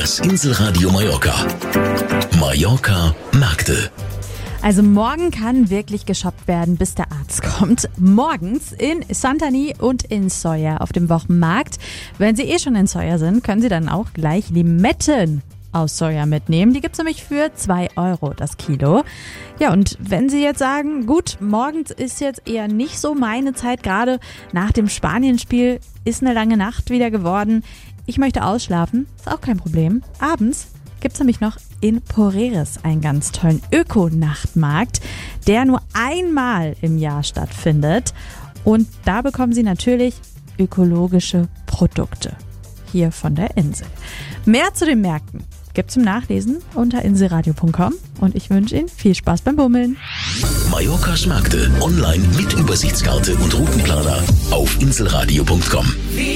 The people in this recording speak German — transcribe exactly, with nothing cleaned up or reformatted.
Das Inselradio Mallorca. Mallorca Märkte. Also morgen kann wirklich geshoppt werden, bis der Arzt kommt. Morgens in Santani und in Sóller auf dem Wochenmarkt. Wenn Sie eh schon in Sóller sind, können Sie dann auch gleich Limetten aus Sóller mitnehmen. Die gibt's nämlich für zwei Euro das Kilo. Ja, und wenn Sie jetzt sagen, gut, morgens ist jetzt eher nicht so meine Zeit, gerade nach dem Spanienspiel ist eine lange Nacht wieder geworden. Ich möchte ausschlafen, ist auch kein Problem. Abends gibt's nämlich noch in Porreres einen ganz tollen Öko-Nachtmarkt, der nur einmal im Jahr stattfindet. Und da bekommen Sie natürlich ökologische Produkte hier von der Insel. Mehr zu den Märkten gibt's zum Nachlesen unter inselradio punkt com und ich wünsche Ihnen viel Spaß beim Bummeln. Mallorcas Märkte online mit Übersichtskarte und Routenplaner auf inselradio punkt com.